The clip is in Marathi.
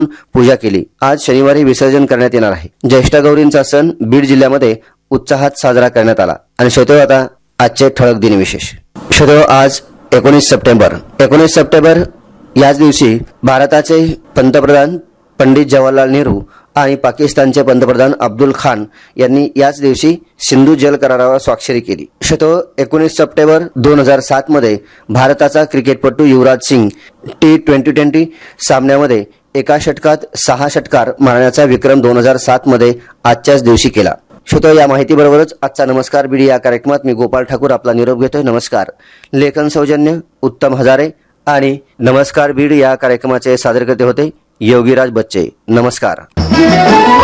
पूजा केली। आज शनिवारी विसर्जन करण्यात येणार आहे। ज्येष्ठ गौरींचा सण बीड जिल्ह्यामध्ये उत्साहात साजरा करण्यात आला। आणि श्रोते आता आजचे ठळक दिनविशेष। श्रोते आज 19 सप्टेंबर 19 सप्टेंबर याच दिवशी भारताचे पंतप्रधान पंडित जवाहरलाल नेहरू आणि पाकिस्तानचे पंतप्रधान अब्दुल खान यांनी याच दिवशी सिंधू जल करारावर स्वाक्षरी केली। 19 सप्टेंबर 2007 मध्ये भारताचा क्रिकेटपटू युवराज सिंग T20 सामन्यामध्ये एका षटकात 6 षटकार मारण्याचा विक्रम 2007 मध्ये आजच्याच दिवशी केला। श्रोतो या माहितीबरोबरच आजचा नमस्कार बीड या कार्यक्रमात मी गोपाल ठाकूर आपला निरोप घेतोय। नमस्कार। लेखन सौजन्य उत्तम हजारे आणि नमस्कार बीड या कार्यक्रमाचे सादरकर्ते होते योगीराज बच्चे। नमस्कार।